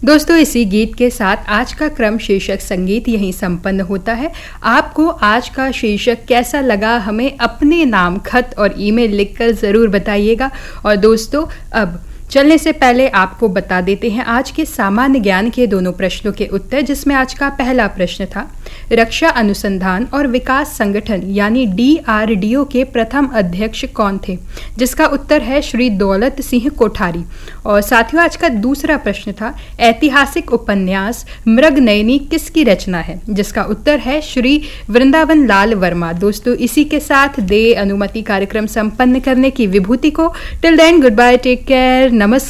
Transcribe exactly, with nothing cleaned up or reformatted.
दोस्तों, इसी गीत के साथ आज का क्रम शीर्षक संगीत यहीं संपन्न होता है। आपको आज का शीर्षक कैसा लगा हमें अपने नाम, खत और ईमेल लिखकर ज़रूर बताइएगा। और दोस्तों, अब चलने से पहले आपको बता देते हैं आज के सामान्य ज्ञान के दोनों प्रश्नों के उत्तर, जिसमें आज का पहला प्रश्न था, रक्षा अनुसंधान और विकास संगठन यानी डी आर डी ओ के प्रथम अध्यक्ष कौन थे, जिसका उत्तर है श्री दौलत सिंह कोठारी। और साथियों, आज का दूसरा प्रश्न था, ऐतिहासिक उपन्यास मृगनयनी किसकी रचना है, जिसका उत्तर है श्री वृंदावन लाल वर्मा। दोस्तों, इसी के साथ दे अनुमति कार्यक्रम संपन्न करने की विभूति को। Till then, good bye, take care, नमस्कार।